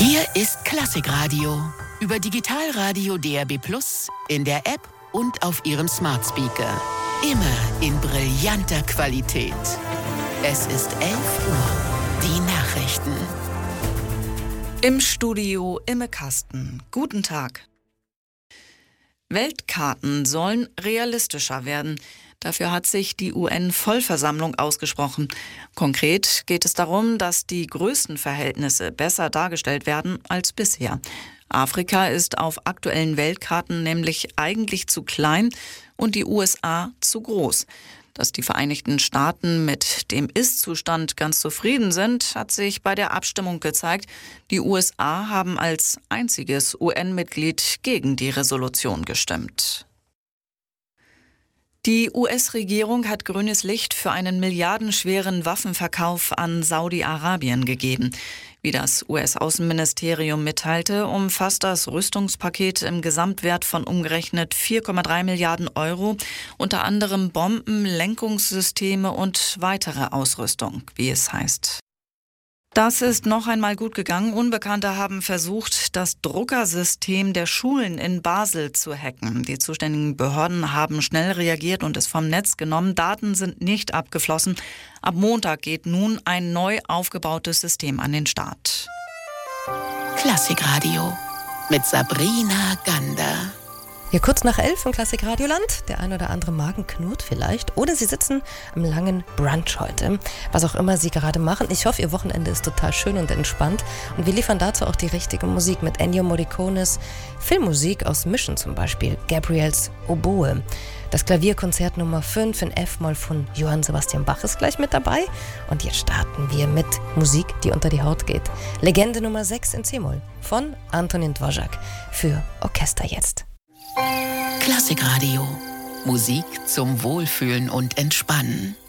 Hier ist Klassikradio. Über Digitalradio DAB+, in der App und auf Ihrem Smart Speaker. Immer in brillanter Qualität. Es ist 11 Uhr. Die Nachrichten. Im Studio Imme Kasten. Guten Tag. Weltkarten sollen realistischer werden. Dafür hat sich die UN-Vollversammlung ausgesprochen. Konkret geht es darum, dass die Größenverhältnisse besser dargestellt werden als bisher. Afrika ist auf aktuellen Weltkarten nämlich eigentlich zu klein und die USA zu groß. Dass die Vereinigten Staaten mit dem Ist-Zustand ganz zufrieden sind, hat sich bei der Abstimmung gezeigt. Die USA haben als einziges UN-Mitglied gegen die Resolution gestimmt. Die US-Regierung hat grünes Licht für einen milliardenschweren Waffenverkauf an Saudi-Arabien gegeben. Wie das US-Außenministerium mitteilte, umfasst das Rüstungspaket im Gesamtwert von umgerechnet 4,3 Milliarden Euro, unter anderem Bomben, Lenkungssysteme und weitere Ausrüstung, wie es heißt. Das ist noch einmal gut gegangen. Unbekannte haben versucht, das Druckersystem der Schulen in Basel zu hacken. Die zuständigen Behörden haben schnell reagiert und es vom Netz genommen. Daten sind nicht abgeflossen. Ab Montag geht nun ein neu aufgebautes System an den Start. Klassikradio mit Sabrina Gander. Hier kurz nach 11 im Klassikradioland. Der ein oder andere Magen knurrt vielleicht. Oder Sie sitzen am langen Brunch heute. Was auch immer Sie gerade machen. Ich hoffe, Ihr Wochenende ist total schön und entspannt. Und wir liefern dazu auch die richtige Musik mit Ennio Morricones Filmmusik aus Mission zum Beispiel. Gabriels Oboe. Das Klavierkonzert Nummer 5 in F-Moll von Johann Sebastian Bach ist gleich mit dabei. Und jetzt starten wir mit Musik, die unter die Haut geht. Legende Nummer 6 in C-Moll von Antonin Dvořák für Orchester jetzt. Klassikradio. Musik zum Wohlfühlen und Entspannen.